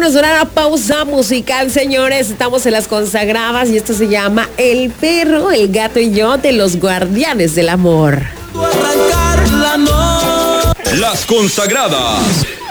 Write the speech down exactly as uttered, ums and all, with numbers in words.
vámonos a una pausa musical, señores. Estamos en Las Consagradas y esto se llama El Perro, el Gato y Yo, de los Guardianes del Amor. Las Consagradas.